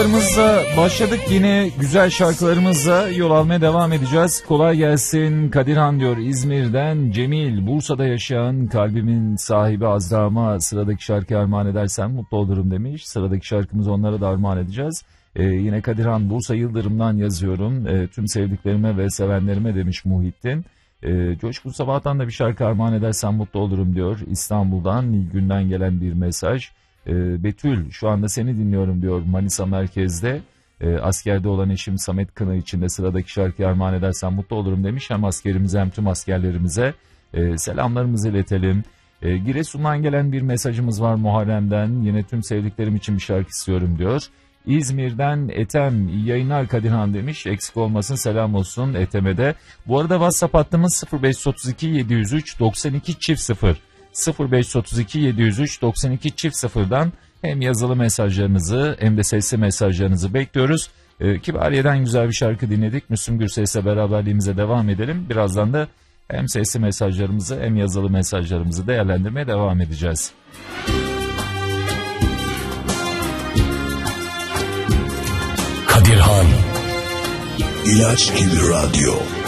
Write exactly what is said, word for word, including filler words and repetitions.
şarkılarımızla başladık. Yine güzel şarkılarımızla yol almaya devam edeceğiz. Kolay gelsin Kadirhan diyor İzmir'den. Cemil, Bursa'da yaşayan kalbimin sahibi Azra'ma sıradaki şarkı armağan edersen mutlu olurum demiş. Sıradaki şarkımızı onlara da armağan edeceğiz. Ee, yine Kadirhan, Bursa Yıldırım'dan yazıyorum. Ee, tüm sevdiklerime ve sevenlerime demiş Muhittin. Ee, Coşkun Sabah'tan da bir şarkı armağan edersen mutlu olurum diyor. İstanbul'dan Nilgün'den gelen bir mesaj. Ee, Betül, şu anda seni dinliyorum diyor Manisa merkezde. Ee, askerde olan eşim Samet Kına için de sıradaki şarkıyı armağan edersen mutlu olurum demiş. Hem askerimize hem tüm askerlerimize e, selamlarımızı iletelim. E, Giresun'dan gelen bir mesajımız var Muharrem'den. Yine tüm sevdiklerim için bir şarkı istiyorum diyor. İzmir'den Etem, iyi yayınlar Kadirhan demiş. Eksik olmasın, selam olsun Etem'e de. Bu arada WhatsApp hattımız sıfır beş otuz iki yedi yüz üç doksan iki çift sıfır. sıfır beş otuz iki yedi yüz üç doksan iki çift sıfır'dan hem yazılı mesajlarınızı hem de sesli mesajlarınızı bekliyoruz. Ee, Kibariye'den güzel bir şarkı dinledik. Müslüm Gürses'le beraberliğimize devam edelim. Birazdan da hem sesli mesajlarımızı hem yazılı mesajlarımızı değerlendirmeye devam edeceğiz. Kadirhan İlaç gibi radyo.